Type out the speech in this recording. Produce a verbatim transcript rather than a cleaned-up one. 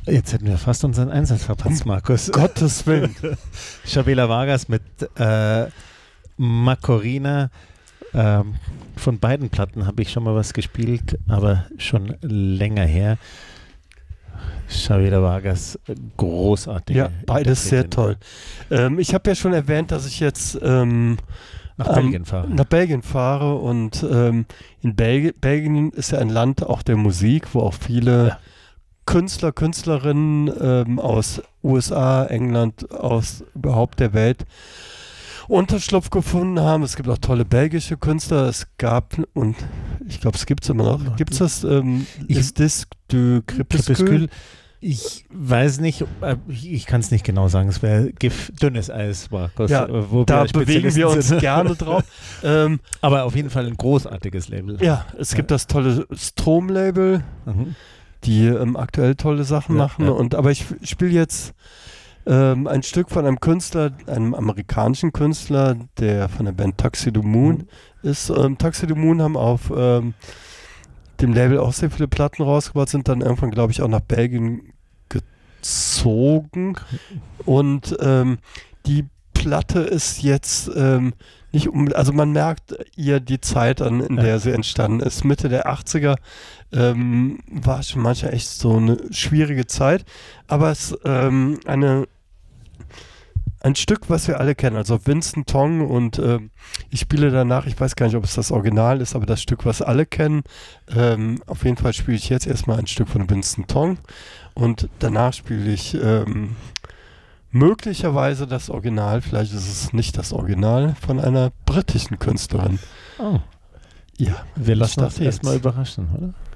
Jetzt hätten wir fast unseren Einsatz verpasst, Markus. Um Gottes Willen. Chavela Vargas mit äh, Macorina. Ähm, von beiden Platten habe ich schon mal was gespielt, aber schon länger her. Chavela Vargas, großartig. Ja, beides sehr toll. Ähm, ich habe ja schon erwähnt, dass ich jetzt ähm, nach Belgien fahre. Nach Belgien fahre und ähm, in Belgien, Belgien ist ja ein Land auch der Musik, wo auch viele ja. Künstler, Künstlerinnen ähm, aus U S A, England, aus überhaupt der Welt Unterschlupf gefunden haben. Es gibt auch tolle belgische Künstler. Es gab, und ich glaube, es gibt es immer noch. Gibt es das? Ähm, ist Disque du Crépuscule? Ich weiß nicht, ich, ich kann es nicht genau sagen. Es wäre dünnes Eis, Markus. Ja, wo da wir bewegen wir uns sind. gerne drauf. ähm, Aber auf jeden Fall ein großartiges Label. Ja, es gibt ja. das tolle Strom-Label, mhm. die ähm, aktuell tolle Sachen ja, machen. Ja. Und, aber ich spiele jetzt ähm, ein Stück von einem Künstler, einem amerikanischen Künstler, der von der Band Tuxedo Moon mhm. ist. Ähm, Tuxedo Moon haben auf ähm, dem Label auch sehr viele Platten rausgebracht, sind dann irgendwann, glaube ich, auch nach Belgien gezogen. Und ähm, die Platte ist jetzt ähm, nicht um, also man merkt ihr die Zeit an, in der sie entstanden ist. Mitte der achtziger ähm, war schon manchmal echt so eine schwierige Zeit, aber es ähm, eine ein Stück, was wir alle kennen, also Vincent Tong und ähm, ich spiele danach, ich weiß gar nicht, ob es das Original ist, aber das Stück, was alle kennen. Ähm, auf jeden Fall spiele ich jetzt erstmal ein Stück von Vincent Tong und danach spiele ich ähm, möglicherweise das Original, vielleicht ist es nicht das Original, von einer britischen Künstlerin. Oh. Ja, wir lassen uns erstmal überraschen, oder?